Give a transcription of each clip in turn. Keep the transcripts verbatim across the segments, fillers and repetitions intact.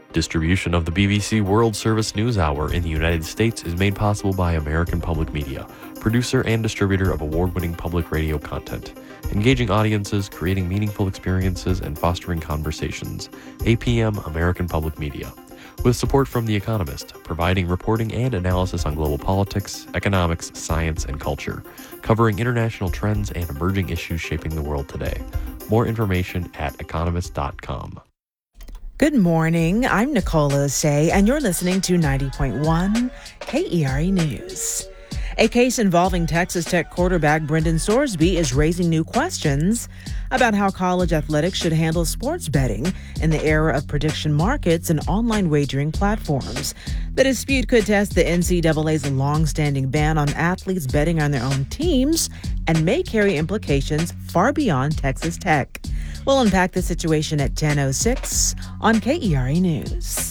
Distribution of the B B C World Service News Hour in the United States is made possible by American Public Media, producer and distributor of award-winning public radio content. Engaging audiences, creating meaningful experiences, and fostering conversations. A P M American Public Media. With support from The Economist, providing reporting and analysis on global politics, economics, science, and culture, covering international trends and emerging issues shaping the world today. More information at economist dot com. Good morning. I'm Nicola Say, and you're listening to ninety point one K E R A News. A case involving Texas Tech quarterback Brendan Sorsby is raising new questions about how college athletics should handle sports betting in the era of prediction markets and online wagering platforms. The dispute could test the N C double A's longstanding ban on athletes betting on their own teams and may carry implications far beyond Texas Tech. We'll unpack the situation at ten oh six on K E R A News.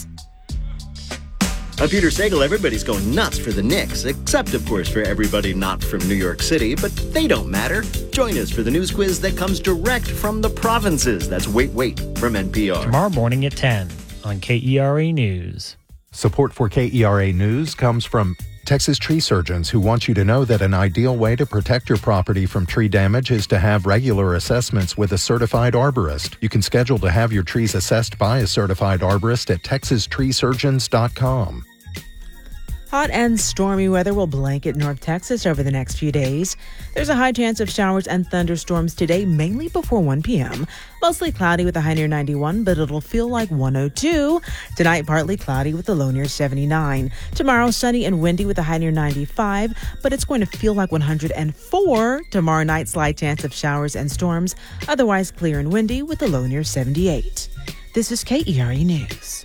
I'm Peter Sagal. Everybody's going nuts for the Knicks, except, of course, for everybody not from New York City, but they don't matter. Join us for the news quiz that comes direct from the provinces. That's Wait Wait from N P R. Tomorrow morning at ten on K E R A News. Support for K E R A News comes from Texas Tree Surgeons, who want you to know that an ideal way to protect your property from tree damage is to have regular assessments with a certified arborist. You can schedule to have your trees assessed by a certified arborist at texas tree surgeons dot com. Hot and stormy weather will blanket North Texas over the next few days. There's a high chance of showers and thunderstorms today, mainly before one p.m. Mostly cloudy with a high near ninety-one, but it'll feel like one oh two. Tonight, partly cloudy with a low near seventy-nine. Tomorrow, sunny and windy with a high near ninety-five, but it's going to feel like one hundred four. Tomorrow night, slight chance of showers and storms, otherwise clear and windy with a low near seventy-eight. This is K E R A News.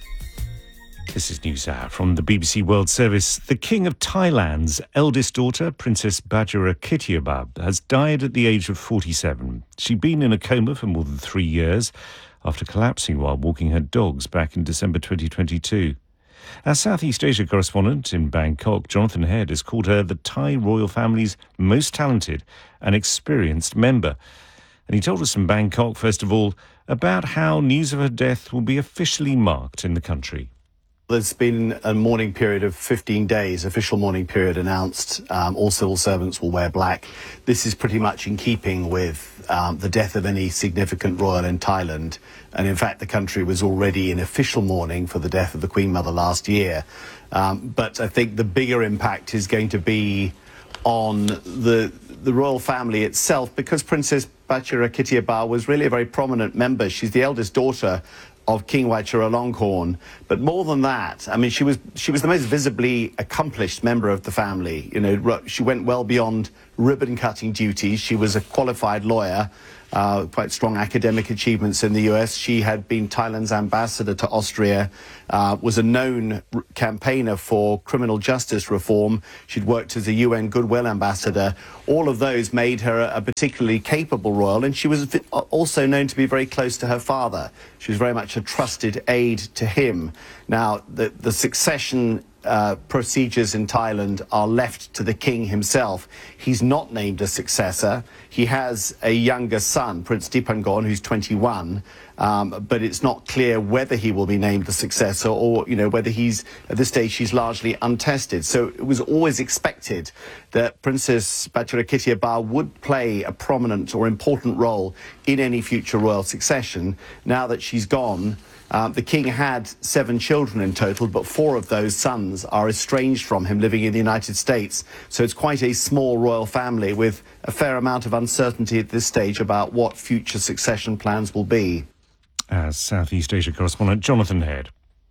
This is News Hour from the B B C World Service. The King of Thailand's eldest daughter, Princess Bajarakitiabab, has died at the age of forty-seven. She'd been in a coma for more than three years after collapsing while walking her dogs back in December twenty twenty-two. Our Southeast Asia correspondent in Bangkok, Jonathan Head, has called her the Thai royal family's most talented and experienced member. And he told us in Bangkok, first of all, about how news of her death will be officially marked in the country. There's been a mourning period of fifteen days, official mourning period announced. Um, all civil servants will wear black. This is pretty much in keeping with um, the death of any significant royal in Thailand. And in fact, the country was already in official mourning for the death of the Queen Mother last year. Um, but I think the bigger impact is going to be on the the royal family itself, because Princess Bajarakitiabab was really a very prominent member. She's the eldest daughter of King Vajiralongkorn. But more than that, I mean, she was she was the most visibly accomplished member of the family. You know, she went well beyond ribbon-cutting duties. She was a qualified lawyer, uh, quite strong academic achievements in the U S. She had been Thailand's ambassador to Austria, uh, was a known r- campaigner for criminal justice reform. She'd worked as a U N Goodwill ambassador. All of those made her a, a particularly capable royal, and she was v- also known to be very close to her father. She was very much a trusted aide to him. Now, the, the succession Uh, procedures in Thailand are left to the king himself. He's not named a successor. He has a younger son, Prince Dipangon, who's twenty-one, um, but it's not clear whether he will be named the successor or, you know, whether he's, at this stage, he's largely untested. So it was always expected that Princess Bajarakitiabab would play a prominent or important role in any future royal succession. Now that she's gone, Uh, the king had seven children in total, but four of those sons are estranged from him, living in the United States. So it's quite a small royal family with a fair amount of uncertainty at this stage about what future succession plans will be. As Southeast Asia correspondent Jonathan Head.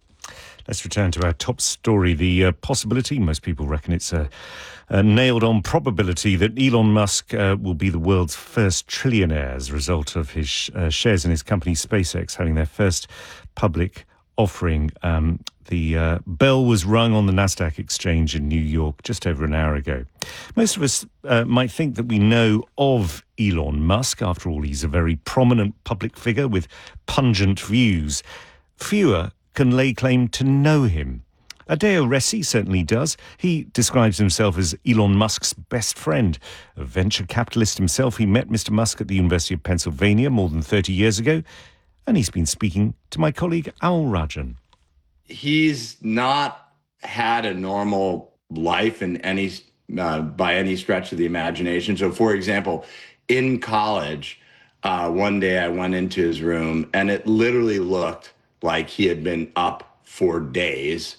Let's return to our top story. The uh, possibility, most people reckon it's a, a nailed-on probability, that Elon Musk uh, will be the world's first trillionaire as a result of his sh- uh, shares in his company SpaceX having their first public offering. Um, the uh, bell was rung on the Nasdaq exchange in New York just over an hour ago. Most of us uh, might think that we know of Elon Musk. After all, he's a very prominent public figure with pungent views. Fewer can lay claim to know him. Adeo Ressi certainly does. He describes himself as Elon Musk's best friend. A venture capitalist himself, he met Mister Musk at the University of Pennsylvania more than thirty years ago, and he's been speaking to my colleague Al Rajan. he's not had a normal life in any uh, by any stretch of the imagination. So, for example, in college, uh, one day I went into his room and it literally looked like he had been up for days.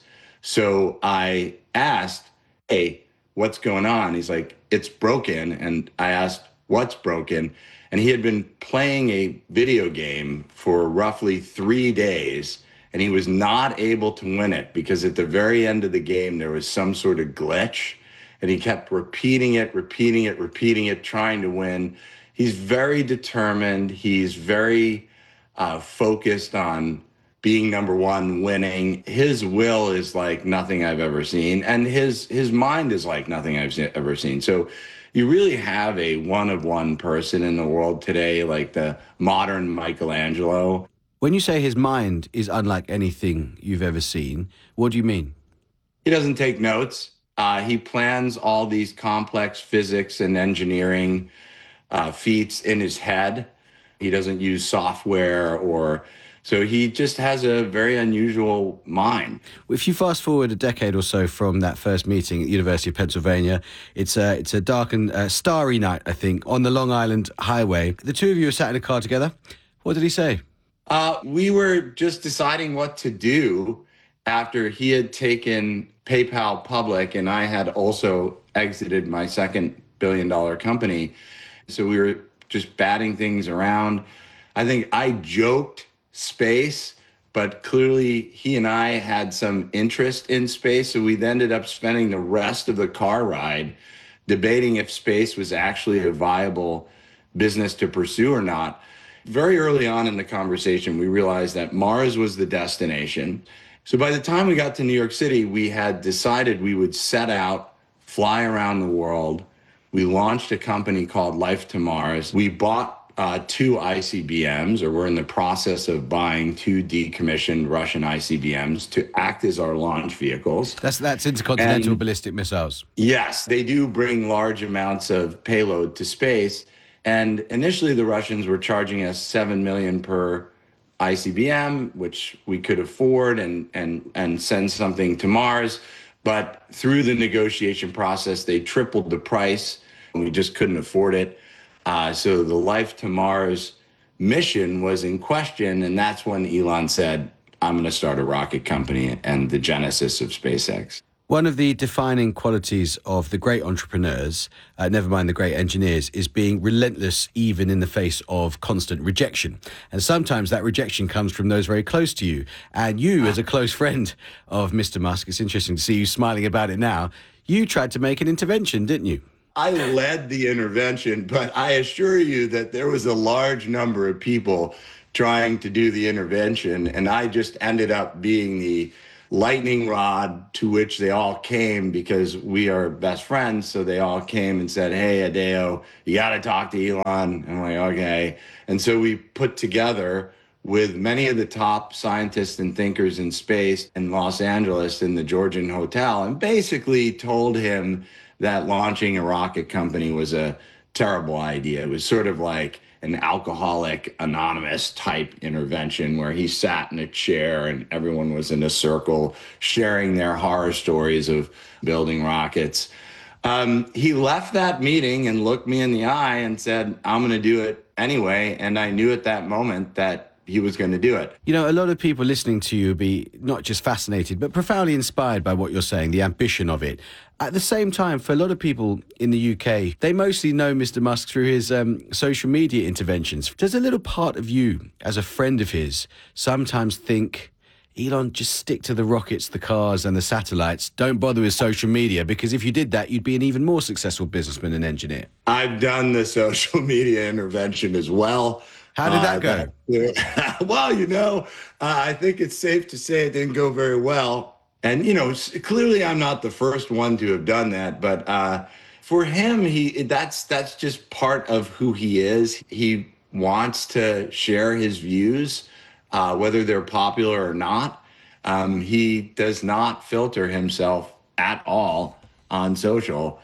So I asked, "Hey, what's going on?" He's like, "It's broken." And I asked, "What's broken?" And he had been playing a video game for roughly three days, and he was not able to win it because at the very end of the game, there was some sort of glitch, and he kept repeating it, repeating it, repeating it, trying to win. He's very determined. He's very uh, focused on being number one, winning. His will is like nothing I've ever seen, and his his mind is like nothing I've ever seen. So you really have a one-of-one person in the world today, like the modern Michelangelo. When you say his mind is unlike anything you've ever seen, what do you mean? He doesn't take notes. Uh, he plans all these complex physics and engineering uh, feats in his head. He doesn't use software or... So he just has a very unusual mind. If you fast forward a decade or so from that first meeting at the University of Pennsylvania, it's a, it's a dark and uh, starry night, I think, on the Long Island Highway. The two of you are sat in a car together. What did he say? Uh, we were just deciding what to do after he had taken PayPal public and I had also exited my second billion dollar company. So we were just batting things around. I think I joked space, but clearly he and I had some interest in space. So we ended up spending the rest of the car ride debating if space was actually a viable business to pursue or not. Very early on in the conversation, we realized that Mars was the destination. So by the time we got to New York City, we had decided we would set out, fly around the world. We launched a company called Life to Mars. We bought Uh, two I C B Ms, or we're in the process of buying two decommissioned Russian I C B Ms to act as our launch vehicles. That's that's intercontinental and, ballistic missiles. Yes, they do bring large amounts of payload to space. And initially, the Russians were charging us seven million dollars per I C B M, which we could afford and and and send something to Mars. But through the negotiation process, they tripled the price, and we just couldn't afford it. Uh, so the Life to Mars mission was in question, and that's when Elon said, I'm going to start a rocket company, and the genesis of SpaceX. One of the defining qualities of the great entrepreneurs, uh, never mind the great engineers, is being relentless even in the face of constant rejection. And sometimes that rejection comes from those very close to you. And you, as a close friend of Mister Musk, it's interesting to see you smiling about it now, you tried to make an intervention, didn't you? I led the intervention, but I assure you that there was a large number of people trying to do the intervention, and I just ended up being the lightning rod to which they all came because we are best friends. So they all came and said, hey, Adeo, you got to talk to Elon. I'm like, okay. And so we put together with many of the top scientists and thinkers in space in Los Angeles in the Georgian Hotel and basically told him that launching a rocket company was a terrible idea. It was sort of like an Alcoholic Anonymous type intervention where he sat in a chair and everyone was in a circle sharing their horror stories of building rockets. Um, he left that meeting and looked me in the eye and said, I'm going to do it anyway. And I knew at that moment that he was going to do it. You know, a lot of people listening to you be not just fascinated, but profoundly inspired by what you're saying, the ambition of it. At the same time, for a lot of people in the U K, they mostly know Mister Musk through his um, social media interventions. Does a little part of you, as a friend of his, sometimes think, Elon, just stick to the rockets, the cars and the satellites. Don't bother with social media, because if you did that, you'd be an even more successful businessman and engineer. I've done the social media intervention as well. How did that go? Uh, that, well, you know, uh, I think it's safe to say it didn't go very well. And, you know, clearly I'm not the first one to have done that. But uh, for him, he that's that's just part of who he is. He wants to share his views, uh, whether they're popular or not. Um, he does not filter himself at all on social.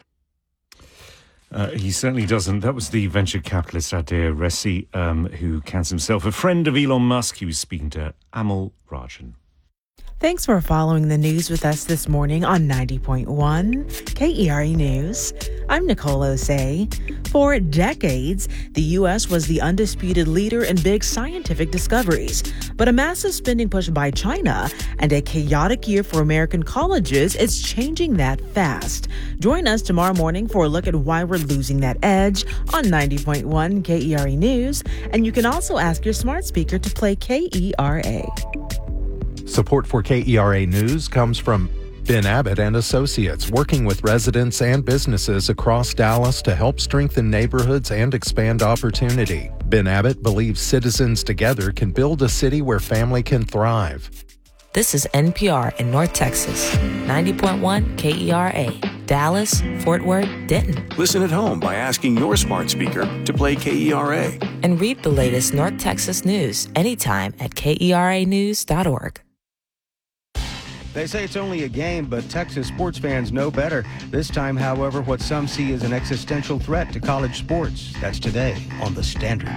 Uh, he certainly doesn't. That was the venture capitalist Adair Ressi, um, who counts himself a friend of Elon Musk. He was speaking to Amal Rajan. Thanks for following the news with us this morning on ninety point one K E R A News. I'm Nicole Osei. For decades, the U S was the undisputed leader in big scientific discoveries. But a massive spending push by China and a chaotic year for American colleges is changing that fast. Join us tomorrow morning for a look at why we're losing that edge on ninety point one K E R A News. And you can also ask your smart speaker to play K E R A. Support for K E R A News comes from Ben Abbott and Associates, working with residents and businesses across Dallas to help strengthen neighborhoods and expand opportunity. Ben Abbott believes citizens together can build a city where family can thrive. This is N P R in North Texas, ninety point one K E R A, Dallas, Fort Worth, Denton. Listen at home by asking your smart speaker to play K E R A. And read the latest North Texas news anytime at K E R A news dot org. They say it's only a game, but Texas sports fans know better. This time, however, what some see as an existential threat to college sports. That's today on The Standard.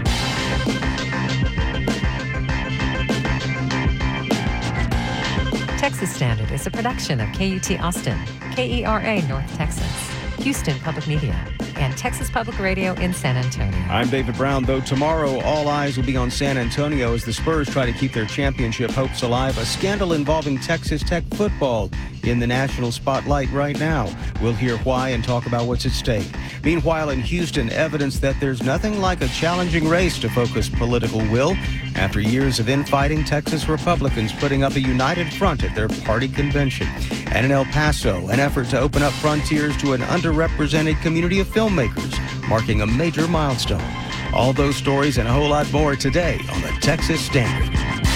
Texas Standard is a production of K U T Austin, K E R A North Texas, Houston Public Media, and Texas Public Radio in San Antonio. I'm David Brown. Though tomorrow all eyes will be on San Antonio as the Spurs try to keep their championship hopes alive. A scandal involving Texas Tech football in the national spotlight right now. We'll hear why and talk about what's at stake. Meanwhile, in Houston, evidence that there's nothing like a challenging race to focus political will. After years of infighting, Texas Republicans putting up a united front at their party convention. And in El Paso, an effort to open up frontiers to an underrepresented community of filmmakers, marking a major milestone. All those stories and a whole lot more today on the Texas Standard.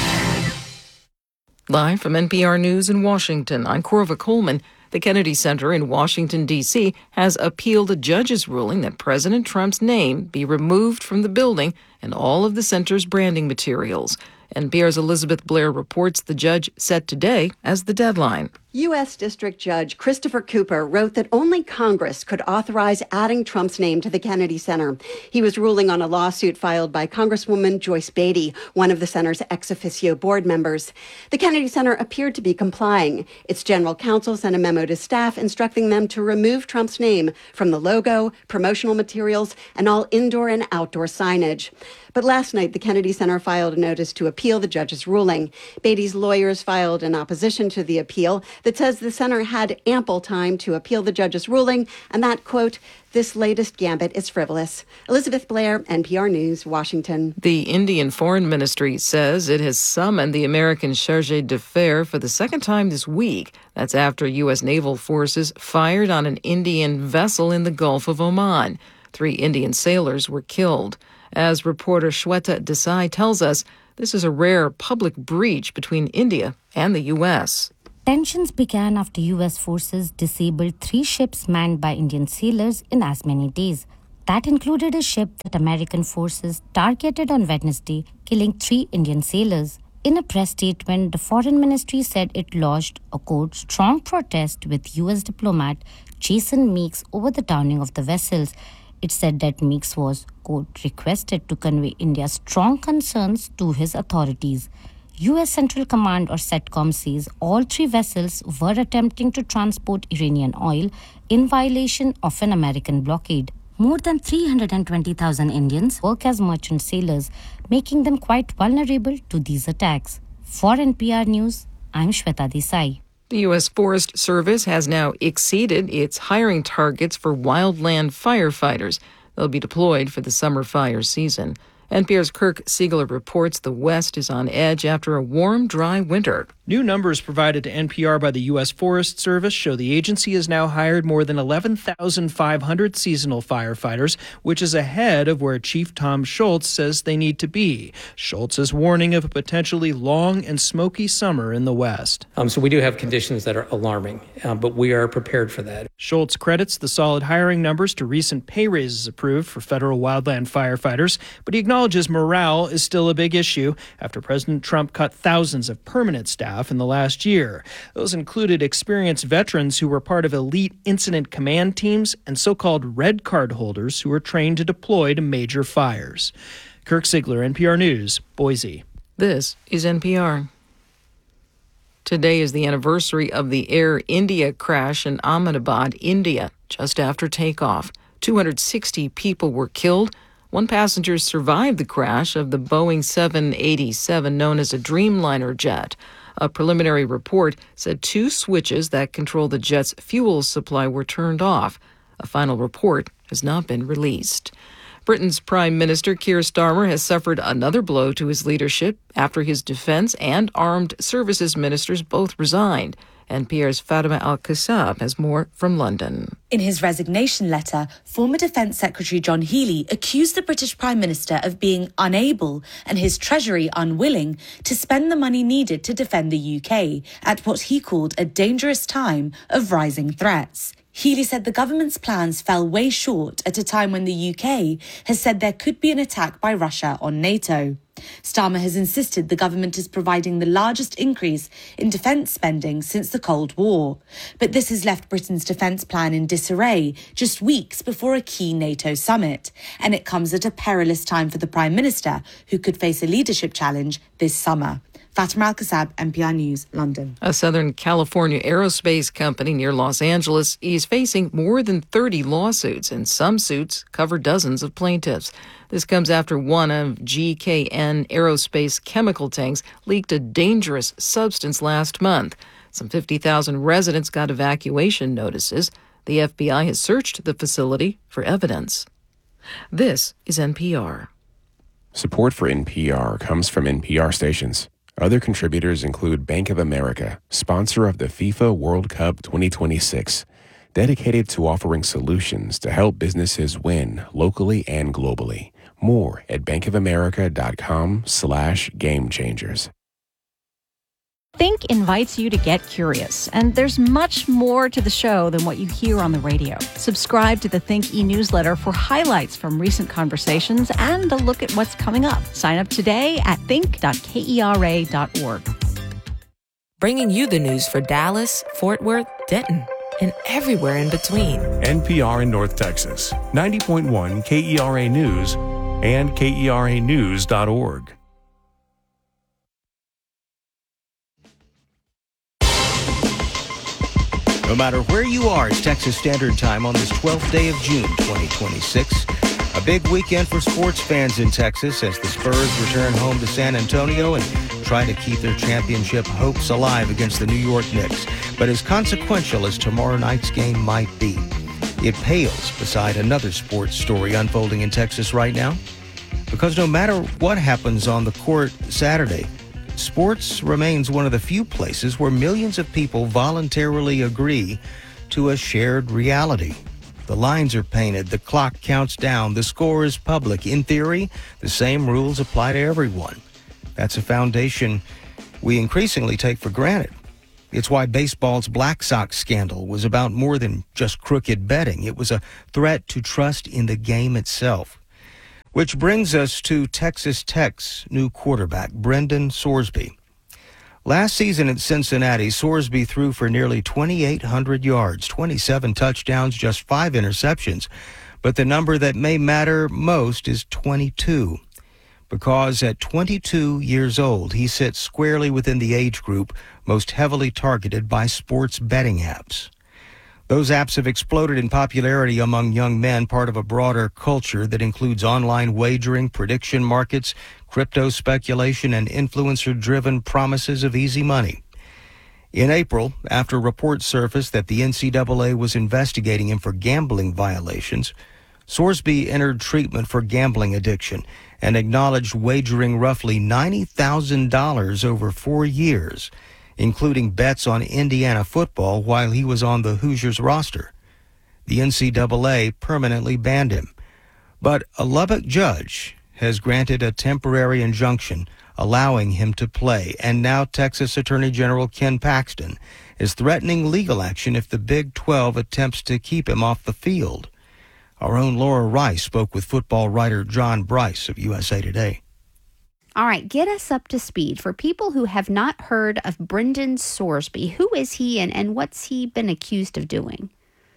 Live from N P R News in Washington, I'm Corva Coleman. The Kennedy Center in Washington, D C has appealed a judge's ruling that President Trump's name be removed from the building and all of the center's branding materials. N P R's Elizabeth Blair reports the judge set today as the deadline. U S. District Judge Christopher Cooper wrote that only Congress could authorize adding Trump's name to the Kennedy Center. He was ruling on a lawsuit filed by Congresswoman Joyce Beatty, one of the center's ex officio board members. The Kennedy Center appeared to be complying. Its general counsel sent a memo to staff instructing them to remove Trump's name from the logo, promotional materials, and all indoor and outdoor signage. But last night, the Kennedy Center filed a notice to appeal the judge's ruling. Beatty's lawyers filed an opposition to the appeal that says the center had ample time to appeal the judge's ruling and that, quote, this latest gambit is frivolous. Elizabeth Blair, N P R News, Washington. The Indian Foreign Ministry says it has summoned the American charge d'affaires for the second time this week. That's after U S naval forces fired on an Indian vessel in the Gulf of Oman. Three Indian sailors were killed. As reporter Shweta Desai tells us, this is a rare public breach between India and the U S. Tensions began after U S forces disabled three ships manned by Indian sailors in as many days. That included a ship that American forces targeted on Wednesday, killing three Indian sailors. In a press statement, the Foreign Ministry said it lodged a, quote, strong protest with U S diplomat Jason Meeks over the downing of the vessels. It said that Meeks was, quote, requested to convey India's strong concerns to his authorities. U S Central Command or CENTCOM says all three vessels were attempting to transport Iranian oil in violation of an American blockade. More than three hundred twenty thousand Indians work as merchant sailors, making them quite vulnerable to these attacks. For N P R News, I'm Shweta Desai. The U S Forest Service has now exceeded its hiring targets for wildland firefighters. They'll be deployed for the summer fire season. N P R's Kirk Siegler reports the West is on edge after a warm, dry winter. New numbers provided to N P R by the U S Forest Service show the agency has now hired more than eleven thousand five hundred seasonal firefighters, which is ahead of where Chief Tom Schultz says they need to be. Schultz is warning of a potentially long and smoky summer in the West. Um, so we do have conditions that are alarming, uh, but we are prepared for that. Schultz credits the solid hiring numbers to recent pay raises approved for federal wildland firefighters, but he acknowledges morale is still a big issue after President Trump cut thousands of permanent staff in the last year. Those included experienced veterans who were part of elite incident command teams and so-called red card holders who were trained to deploy to major fires. Kirk Siegler, N P R News, Boise. This is N P R. Today is the anniversary of the Air India crash in Ahmedabad, India, just after takeoff. two hundred sixty people were killed. One passenger survived the crash of the Boeing seven eighty-seven, known as a Dreamliner jet. A preliminary report said two switches that control the jet's fuel supply were turned off. A final report has not been released. Britain's Prime Minister Keir Starmer has suffered another blow to his leadership after his defense and armed services ministers both resigned. N P R's Fatima Al-Kassab has more from London. In his resignation letter, former Defence Secretary John Healey accused the British Prime Minister of being unable and his Treasury unwilling to spend the money needed to defend the U K at what he called a dangerous time of rising threats. Healey said the government's plans fell way short at a time when the U K has said there could be an attack by Russia on NATO. Starmer has insisted the government is providing the largest increase in defence spending since the Cold War. But this has left Britain's defence plan in disarray just weeks before a key NATO summit. And it comes at a perilous time for the Prime Minister, who could face a leadership challenge this summer. Fatima Al-Kassab, N P R News, London. A Southern California aerospace company near Los Angeles is facing more than thirty lawsuits, and some suits cover dozens of plaintiffs. This comes after one of G K N Aerospace chemical tanks leaked a dangerous substance last month. Some fifty thousand residents got evacuation notices. The F B I has searched the facility for evidence. This is N P R. Support for N P R comes from N P R stations. Other contributors include Bank of America, sponsor of the FIFA World Cup twenty twenty-six, dedicated to offering solutions to help businesses win locally and globally. More at bankofamerica.com slash game changers. Think invites you to get curious, and there's much more to the show than what you hear on the radio. Subscribe to the Think e-newsletter for highlights from recent conversations and a look at what's coming up. Sign up today at think dot kera dot org. Bringing you the news for Dallas, Fort Worth, Denton, and everywhere in between. N P R in North Texas, ninety point one K E R A News and K E R A news dot org. No matter where you are, it's Texas Standard Time on this twelfth day of June, twenty twenty-six. A big weekend for sports fans in Texas as the Spurs return home to San Antonio and try to keep their championship hopes alive against the New York Knicks. But as consequential as tomorrow night's game might be, it pales beside another sports story unfolding in Texas right now. Because no matter what happens on the court Saturday, sports remains one of the few places where millions of people voluntarily agree to a shared reality. The lines are painted, the clock counts down, the score is public. In theory, the same rules apply to everyone. That's a foundation we increasingly take for granted. It's why baseball's Black Sox scandal was about more than just crooked betting. It was a threat to trust in the game itself. Which brings us to Texas Tech's new quarterback, Brendan Sorsby. Last season at Cincinnati, Sorsby threw for nearly twenty-eight hundred yards, twenty-seven touchdowns, just five interceptions. But the number that may matter most is twenty-two. Because at twenty-two years old, he sits squarely within the age group most heavily targeted by sports betting apps. Those apps have exploded in popularity among young men, part of a broader culture that includes online wagering, prediction markets, crypto speculation, and influencer-driven promises of easy money. In April, after reports surfaced that the N C double A was investigating him for gambling violations, Sorsby entered treatment for gambling addiction and acknowledged wagering roughly ninety thousand dollars over four years, including bets on Indiana football while he was on the Hoosiers roster. The N C double A permanently banned him. But a Lubbock judge has granted a temporary injunction allowing him to play, and now Texas Attorney General Ken Paxton is threatening legal action if the Big twelve attempts to keep him off the field. Our own Laura Rice spoke with football writer John Bryce of U S A Today. All right, get us up to speed. For people who have not heard of Brendan Sorsby, who is he and, and what's he been accused of doing?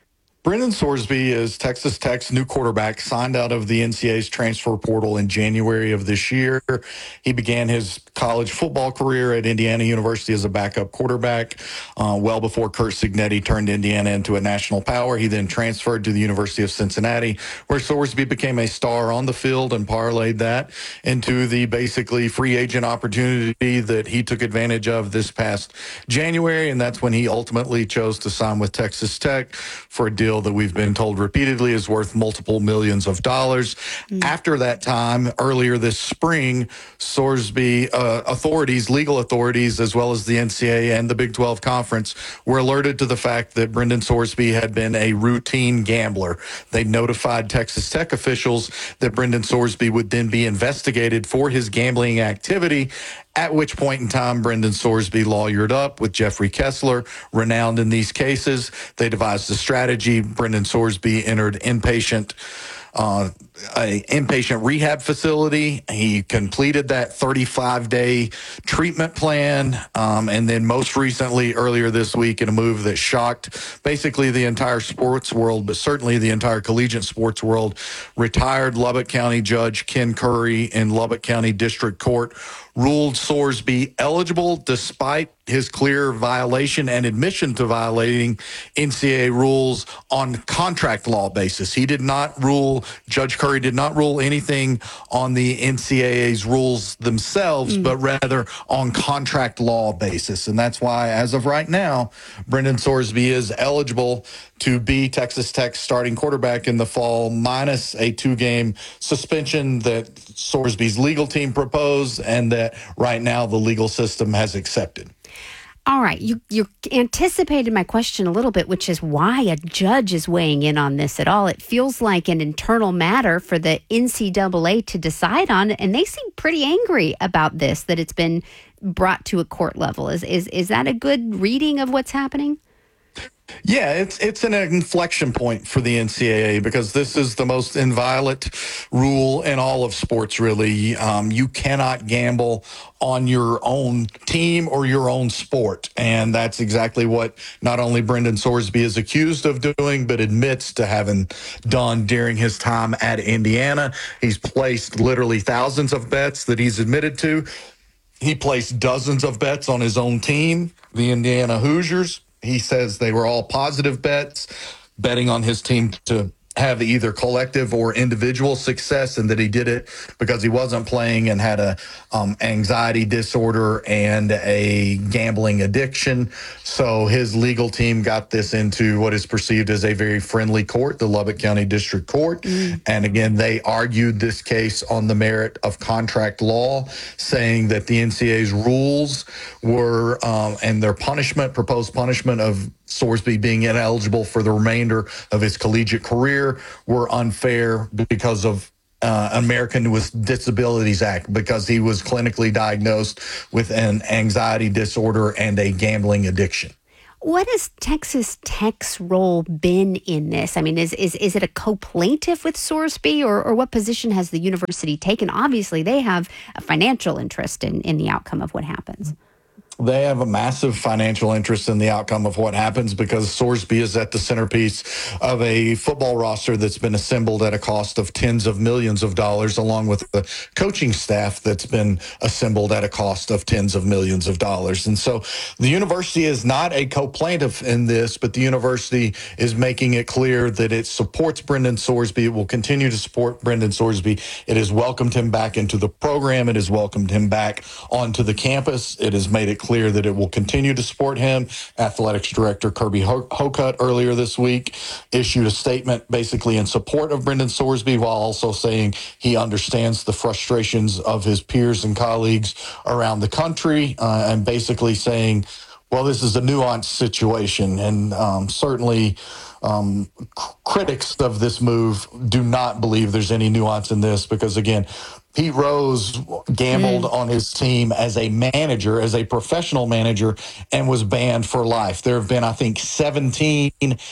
Brendan Sorsby is Texas Tech's new quarterback, signed out of the N C double A's transfer portal in January of this year. He began his college football career at Indiana University as a backup quarterback, uh, well before Curt Cignetti turned Indiana into a national power. He then transferred to the University of Cincinnati, where Sorsby became a star on the field and parlayed that into the basically free agent opportunity that he took advantage of this past January, and that's when he ultimately chose to sign with Texas Tech for a deal that we've been told repeatedly is worth multiple millions of dollars. Mm. After that time, earlier this spring, Sorsby uh, authorities, legal authorities, as well as the N C double A and the Big twelve Conference were alerted to the fact that Brendan Sorsby had been a routine gambler. They notified Texas Tech officials that Brendan Sorsby would then be investigated for his gambling activity, at which point in time, Brendan Sorsby lawyered up with Jeffrey Kessler, renowned in these cases. They devised a strategy. Brendan Sorsby entered inpatient uh, a inpatient rehab facility. He completed that thirty-five day treatment plan. Um, and then most recently, earlier this week, in a move that shocked basically the entire sports world, but certainly the entire collegiate sports world, retired Lubbock County Judge Ken Curry in Lubbock County District Court ruled Sorsby eligible despite his clear violation and admission to violating N C double A rules on contract law basis. He did not rule, Judge Curry did not rule anything on the N C double A's rules themselves, mm. but rather on contract law basis. And that's why, as of right now, Brendan Sorsby is eligible to be Texas Tech's starting quarterback in the fall, minus a two-game suspension that Sorsby's legal team proposed and that right now the legal system has accepted. All right, you you anticipated my question a little bit, which is why a judge is weighing in on this at all. It feels like an internal matter for the N C double A to decide on, and they seem pretty angry about this, that it's been brought to a court level. Is is is that a good reading of what's happening? Yeah, it's it's an inflection point for the N C double A because this is the most inviolate rule in all of sports, really. Um, you cannot gamble on your own team or your own sport. And that's exactly what not only Brendan Sorsby is accused of doing, but admits to having done during his time at Indiana. He's placed literally thousands of bets that he's admitted to. He placed dozens of bets on his own team, the Indiana Hoosiers. He says they were all positive bets, betting on his team to have either collective or individual success, and that he did it because he wasn't playing and had a um, anxiety disorder and a gambling addiction. So his legal team got this into what is perceived as a very friendly court, the Lubbock County District Court. Mm. And again, they argued this case on the merit of contract law, saying that the N C double A's rules were, um, and their punishment, proposed punishment of Sorsby being ineligible for the remainder of his collegiate career, were unfair because of uh, American with Disabilities Act, because he was clinically diagnosed with an anxiety disorder and a gambling addiction. What has Texas Tech's role been in this? I mean, is is is it a co-plaintiff with Sorsby, or, or what position has the university taken? Obviously, they have a financial interest in, in the outcome of what happens. They have a massive financial interest in the outcome of what happens because Sorsby is at the centerpiece of a football roster that's been assembled at a cost of tens of millions of dollars, along with the coaching staff that's been assembled at a cost of tens of millions of dollars. And so the university is not a co-plaintiff in this, but the university is making it clear that it supports Brendan Sorsby. It will continue to support Brendan Sorsby. It has welcomed him back into the program. It has welcomed him back onto the campus. It has made it clear that it will continue to support him. Athletics Director Kirby Hocutt earlier this week issued a statement basically in support of Brendan Sorsby, while also saying he understands the frustrations of his peers and colleagues around the country, uh, and basically saying, well, this is a nuanced situation, and um, certainly um, critics of this move do not believe there's any nuance in this because, again, Pete Rose gambled mm. on his team as a manager, as a professional manager, and was banned for life. There have been, I think, seventeen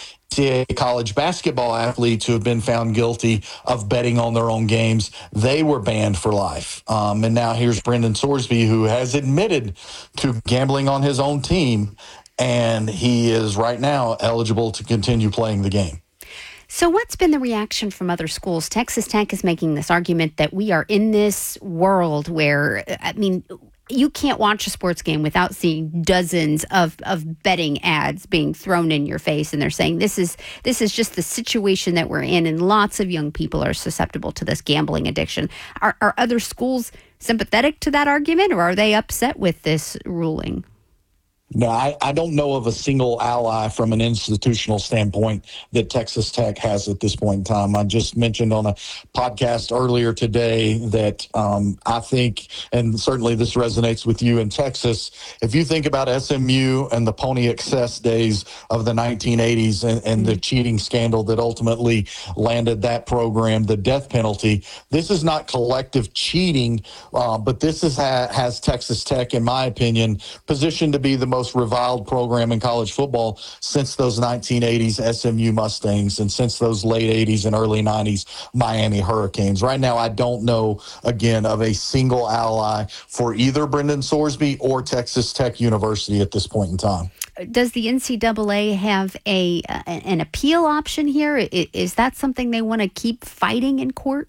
college basketball athletes who have been found guilty of betting on their own games. They were banned for life. Um, and now here's Brendan Sorsby, who has admitted to gambling on his own team, and he is right now eligible to continue playing the game. So what's been the reaction from other schools? Texas Tech is making this argument that we are in this world where, I mean, you can't watch a sports game without seeing dozens of, of betting ads being thrown in your face. And they're saying this is this is just the situation that we're in, and lots of young people are susceptible to this gambling addiction. Are, are other schools sympathetic to that argument, or are they upset with this ruling? No, I, I don't know of a single ally from an institutional standpoint that Texas Tech has at this point in time. I just mentioned on a podcast earlier today that um, I think, and certainly this resonates with you in Texas, if you think about S M U and the Pony Excess days of the nineteen eighties and, and the cheating scandal that ultimately landed that program, the death penalty, this is not collective cheating, uh, but this is ha- has Texas Tech, in my opinion, positioned to be the most reviled program in college football since those nineteen eighties S M U Mustangs and since those late eighties and early nineties Miami Hurricanes. Right now, I don't know, again, of a single ally for either Brendan Sorsby or Texas Tech University at this point in time. Does the N C double A have a uh, an appeal option here? Is that something they want to keep fighting in court?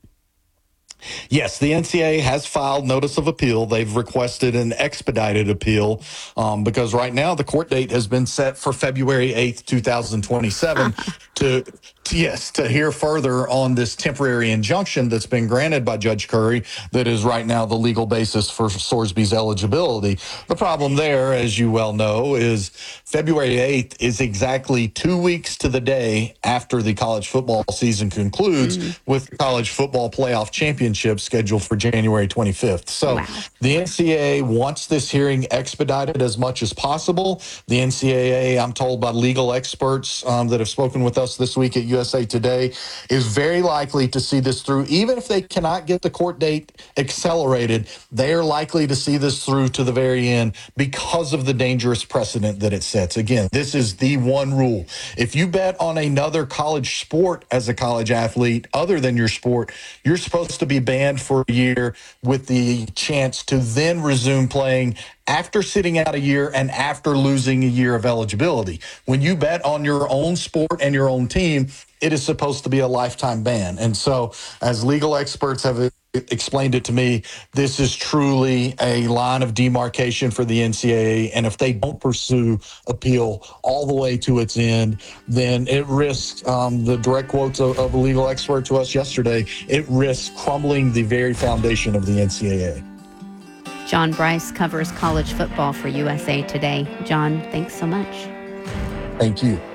Yes, the N C double A has filed notice of appeal. They've requested an expedited appeal um, because right now the court date has been set for February eighth, twenty twenty-seven to, to, yes, to hear further on this temporary injunction that's been granted by Judge Curry that is right now the legal basis for Sorsby's eligibility. The problem there, as you well know, is February eighth is exactly two weeks to the day after the college football season concludes mm. with college football playoff championship scheduled for January twenty-fifth. So wow. the N C double A wants this hearing expedited as much as possible. The N C double A, I'm told by legal experts um, that have spoken with us this week at U S A Today, is very likely to see this through. Even if they cannot get the court date accelerated, they are likely to see this through to the very end because of the dangerous precedent that it sets. Again, this is the one rule. If you bet on another college sport as a college athlete other than your sport, you're supposed to be banned for a year with the chance to then resume playing after sitting out a year and after losing a year of eligibility. When you bet on your own sport and your own team, it is supposed to be a lifetime ban. And so, as legal experts have explained it to me, this is truly a line of demarcation for the N C double A. And if they don't pursue appeal all the way to its end, then it risks, um, the direct quotes of, of a legal expert to us yesterday, it risks crumbling the very foundation of the N C double A. John Bryce covers college football for U S A Today. John, thanks so much. Thank you.